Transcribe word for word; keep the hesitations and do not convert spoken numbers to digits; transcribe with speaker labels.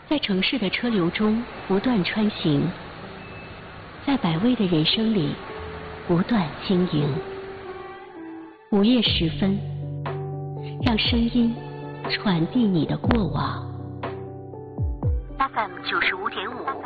Speaker 1: 在城市的车流中不断穿行，在百味的人生里不断经营。午夜时分，让声音传递你的过往。F M 九十五点五，